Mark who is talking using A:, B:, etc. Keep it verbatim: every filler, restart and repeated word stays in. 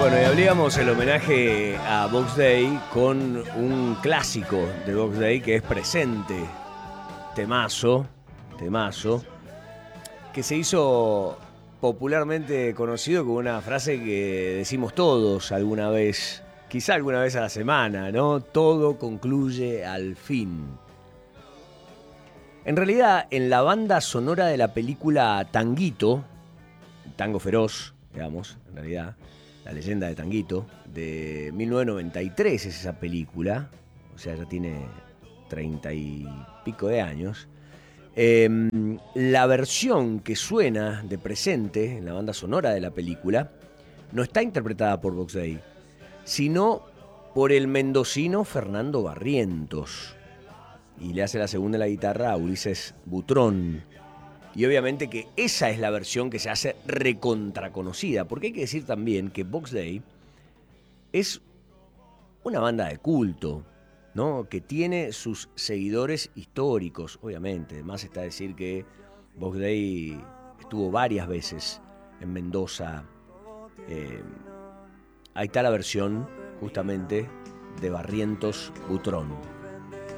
A: Bueno, y abríamos el homenaje a Box Day con un clásico de Box Day que es Presente. Temazo, temazo, que se hizo popularmente conocido con una frase que decimos todos alguna vez, quizá alguna vez a la semana, ¿no? Todo concluye al fin. En realidad, en la banda sonora de la película Tanguito, Tango Feroz, digamos, en realidad, la leyenda de Tanguito, de mil novecientos noventa y tres es esa película, o sea, ya tiene treinta y pico de años. Eh, la versión que suena de Presente en la banda sonora de la película no está interpretada por Box Day, sino por el mendocino Fernando Barrientos. Y le hace la segunda en la guitarra a Ulises Butrón. Y obviamente que esa es la versión que se hace recontraconocida, porque hay que decir también que Box Day es una banda de culto, ¿no? Que tiene sus seguidores históricos, obviamente. Además está decir que Box Day estuvo varias veces en Mendoza. Eh, ahí está la versión, justamente, de Barrientos Butrón.